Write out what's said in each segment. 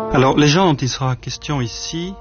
Alors, les gens dont il sera question ici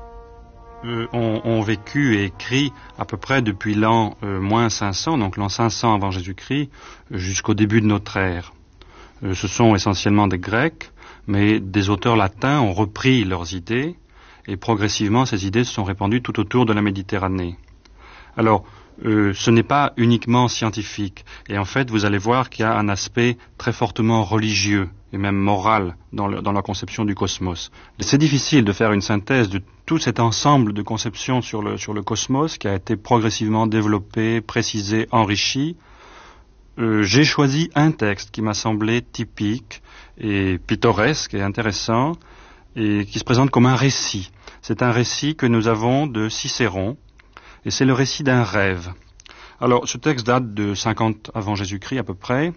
ont vécu et écrit à peu près depuis l'an moins 500, donc l'an 500 avant Jésus-Christ, jusqu'au début de notre ère. Ce sont essentiellement des Grecs, mais des auteurs latins ont repris leurs idées, et progressivement ces idées se sont répandues tout autour de la Méditerranée. Alors, ce n'est pas uniquement scientifique, et en fait vous allez voir qu'il y a un aspect très fortement religieux et même moral dans la conception du cosmos. C'est difficile de faire une synthèse de tout cet ensemble de conceptions sur le cosmos qui a été progressivement développé, précisé, enrichi. J'ai choisi un texte qui m'a semblé typique et pittoresque et intéressant et qui se présente comme un récit. C'est un récit que nous avons de Cicéron et c'est le récit d'un rêve. Alors ce texte date de 50 avant Jésus-Christ à peu près.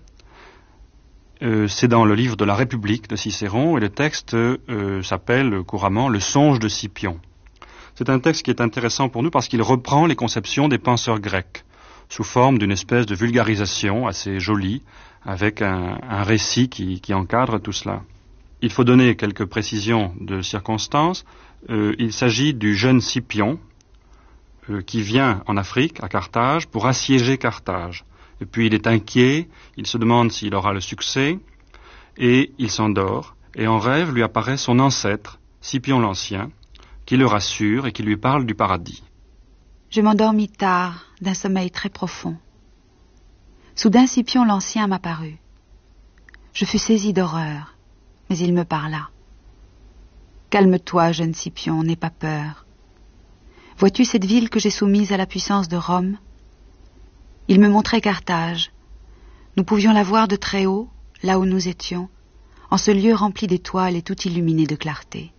C'est dans le livre de la République de Cicéron et le texte s'appelle couramment le songe de Scipion. C'est un texte qui est intéressant pour nous parce qu'il reprend les conceptions des penseurs grecs sous forme d'une espèce de vulgarisation assez jolie avec un récit qui encadre tout cela. Il faut donner quelques précisions de circonstances. Il s'agit du jeune Scipion qui vient en Afrique, à Carthage, pour assiéger Carthage. Et puis il est inquiet, il se demande s'il aura le succès, et il s'endort, et en rêve lui apparaît son ancêtre, Scipion l'Ancien, qui le rassure et qui lui parle du paradis. Je m'endormis tard, d'un sommeil très profond. Soudain Scipion l'Ancien m'apparut. Je fus saisi d'horreur, mais il me parla. « Calme-toi, jeune Scipion, n'aie pas peur. Vois-tu cette ville que j'ai soumise à la puissance de Rome ? Il me montrait Carthage. Nous pouvions la voir de très haut, là où nous étions, en ce lieu rempli d'étoiles et tout illuminé de clarté.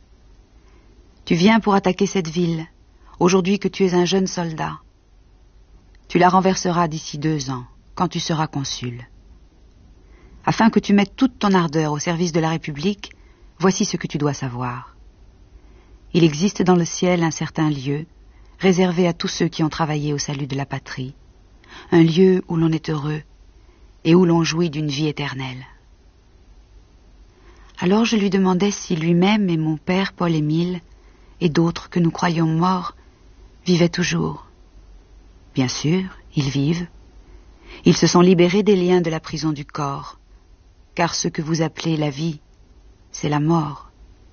Tu viens pour attaquer cette ville, aujourd'hui que tu es un jeune soldat. Tu la renverseras d'ici 2 ans, quand tu seras consul. Afin que tu mettes toute ton ardeur au service de la République, voici ce que tu dois savoir. Il existe dans le ciel un certain lieu, réservé à tous ceux qui ont travaillé au salut de la patrie, un lieu où l'on est heureux et où l'on jouit d'une vie éternelle. Alors je lui demandai si lui-même et mon père Paul-Émile et d'autres que nous croyions morts vivaient toujours. Bien sûr, ils vivent. Ils se sont libérés des liens de la prison du corps, car ce que vous appelez la vie, c'est la mort.